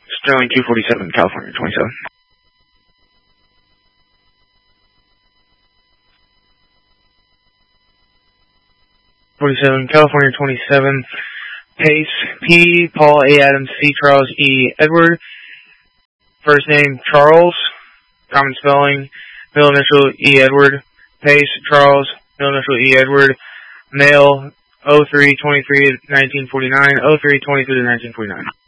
Sterling 247, California 27. 47, California 27. Pace, P. Paul A. Adams, C. Charles E. Edward. First name, Charles. Common spelling, middle initial E. Edward. Pace, Charles, middle initial E. Edward. Male, 03-23-1949, 03-23-1949.